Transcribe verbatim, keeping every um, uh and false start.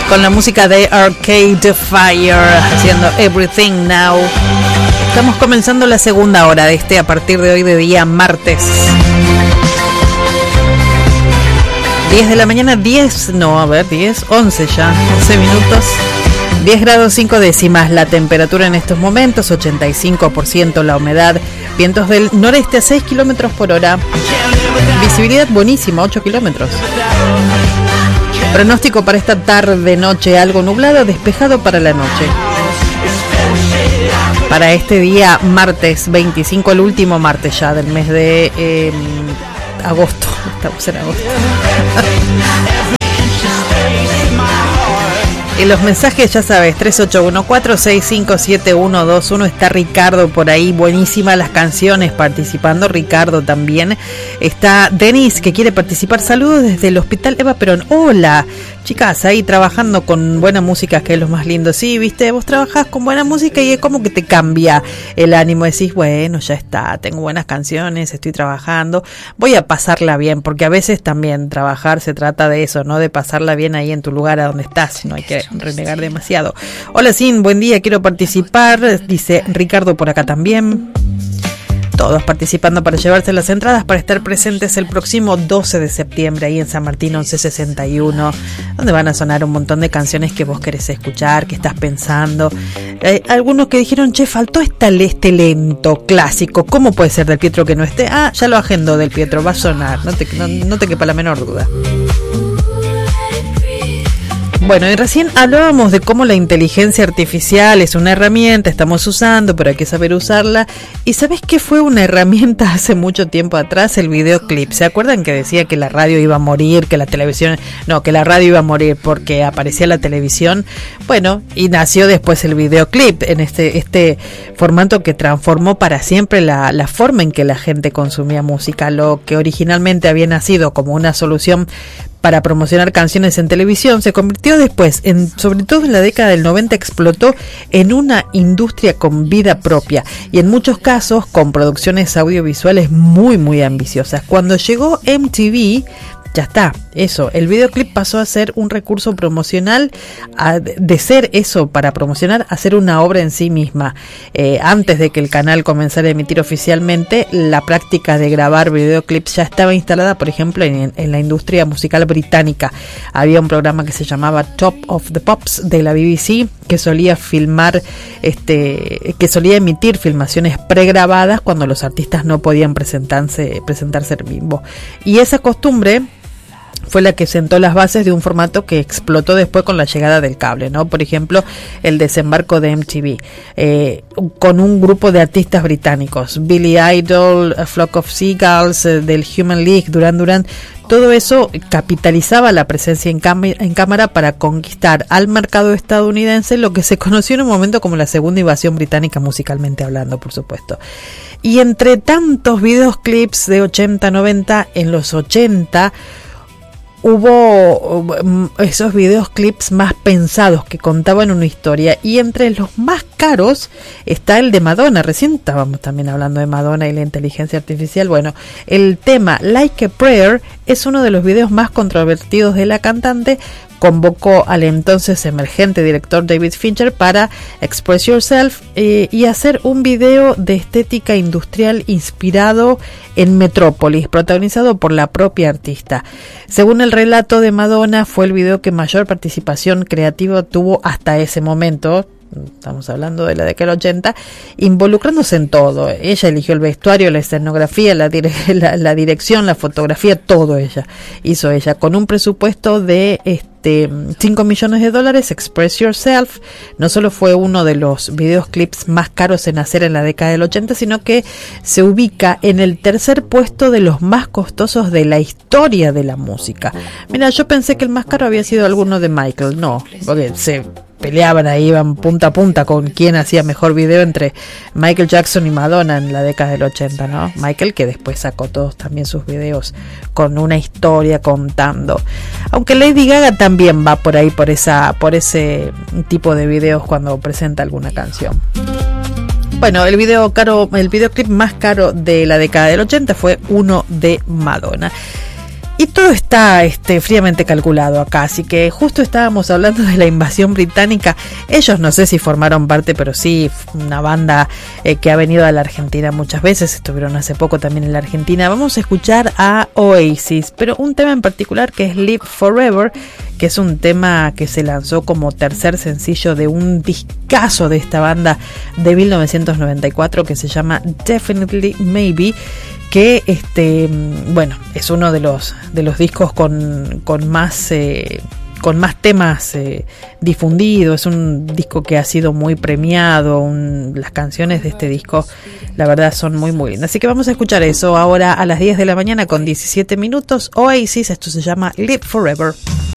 con la música de Arcade Fire, haciendo Everything Now. Estamos comenzando la segunda hora de este, a partir de hoy, de día martes. diez de la mañana, diez, no, a ver, diez, once ya, once minutos. diez grados cinco décimas la temperatura en estos momentos, ochenta y cinco por ciento la humedad, vientos del noreste a seis kilómetros por hora, visibilidad buenísima, ocho kilómetros. Pronóstico para esta tarde, noche, algo nublado, despejado para la noche. Para este día martes veinticinco, el último martes ya del mes de eh, agosto, estamos en agosto. Y los mensajes, ya sabes, tres ocho uno cuatro seis cinco siete uno dos uno. Está Ricardo por ahí, buenísimas las canciones, participando Ricardo también. Está Denis, que quiere participar. Saludos desde el Hospital Eva Perón. Hola, chicas, ahí trabajando con buena música, que es lo más lindo. Sí, viste, vos trabajás con buena música y es como que te cambia el ánimo. Decís, bueno, ya está, tengo buenas canciones, estoy trabajando, voy a pasarla bien, porque a veces también trabajar se trata de eso, no de pasarla bien ahí en tu lugar a donde estás, no hay que renegar demasiado. Hola, Sin, buen día, quiero participar, dice Ricardo por acá también. Todos participando para llevarse las entradas para estar presentes el próximo doce de septiembre ahí en San Martín once sesenta y uno, donde van a sonar un montón de canciones que vos querés escuchar, que estás pensando. Hay algunos que dijeron, che, faltó esta, este lento clásico, ¿cómo puede ser del Pietro que no esté? Ah, ya lo agendo del Pietro, va a sonar, no te, no, no te quepa la menor duda. Bueno, y recién hablábamos de cómo la inteligencia artificial es una herramienta, estamos usando, pero hay que saber usarla. ¿Y sabés qué fue una herramienta hace mucho tiempo atrás? El videoclip. ¿Se acuerdan que decía que la radio iba a morir, que la televisión... No, que la radio iba a morir porque aparecía la televisión? Bueno, y nació después el videoclip, en este, este formato que transformó para siempre la, la forma en que la gente consumía música. Lo que originalmente había nacido como una solución para promocionar canciones en televisión, se convirtió después, en, sobre todo en la década del noventa, explotó en una industria con vida propia y en muchos casos con producciones audiovisuales muy muy ambiciosas. Cuando llegó M T V, ya está, eso, el videoclip pasó a ser un recurso promocional, a, de ser eso para promocionar, a ser una obra en sí misma. Eh, antes de que el canal comenzara a emitir oficialmente, la práctica de grabar videoclips ya estaba instalada, por ejemplo, en, en la industria musical británica. Había un programa que se llamaba Top of the Pops de la B B C, que solía filmar, este, que solía emitir filmaciones pregrabadas cuando los artistas no podían presentarse, presentarse en vivo. Y esa costumbre fue la que sentó las bases de un formato que explotó después con la llegada del cable, ¿no? Por ejemplo, el desembarco de M T V, eh, con un grupo de artistas británicos, Billy Idol, A Flock of Seagulls, eh, del Human League, Duran Duran. Todo eso capitalizaba la presencia en, cam- en cámara para conquistar al mercado estadounidense, lo que se conoció en un momento como la segunda invasión británica, musicalmente hablando, por supuesto. Y entre tantos videoclips de ochenta, noventa, en los ochenta hubo esos videoclips más pensados que contaban una historia, y entre los más caros está el de Madonna. Recién estábamos también hablando de Madonna y la inteligencia artificial. Bueno, el tema Like a Prayer es uno de los videos más controvertidos de la cantante. Convocó al entonces emergente director David Fincher para Express Yourself eh, y hacer un video de estética industrial inspirado en Metrópolis, protagonizado por la propia artista. Según el relato de Madonna, fue el video que mayor participación creativa tuvo hasta ese momento. Estamos hablando de la década del ochenta, involucrándose en todo. Ella eligió el vestuario, la escenografía, la, dire- la, la dirección, la fotografía, todo ella hizo ella, con un presupuesto de este cinco millones de dólares. Express Yourself no solo fue uno de los videoclips más caros en hacer en la década del ochenta, sino que se ubica en el tercer puesto de los más costosos de la historia de la música. Mira, yo pensé que el más caro había sido alguno de Michael. No, porque se peleaban ahí, iban punta a punta con quién hacía mejor video entre Michael Jackson y Madonna en la década del ochenta, ¿no? Michael, que después sacó todos también sus videos con una historia contando. Aunque Lady Gaga también va por ahí, por esa, por ese tipo de videos cuando presenta alguna canción. Bueno, el video caro, el videoclip más caro de la década del ochenta fue uno de Madonna. Y todo está este, fríamente calculado acá, así que justo estábamos hablando de la invasión británica. Ellos no sé si formaron parte, pero sí, una banda eh, que ha venido a la Argentina muchas veces, estuvieron hace poco también en la Argentina. Vamos a escuchar a Oasis, pero un tema en particular que es Live Forever, que es un tema que se lanzó como tercer sencillo de un discazo de esta banda de mil novecientos noventa y cuatro que se llama Definitely Maybe, que este bueno es uno de los de los discos con, con más eh, con más temas eh, difundidos. Es un disco que ha sido muy premiado. Un, las canciones de este disco la verdad son muy muy lindas, así que vamos a escuchar eso ahora a las diez de la mañana con diecisiete minutos. Oasis, esto se llama Live Forever.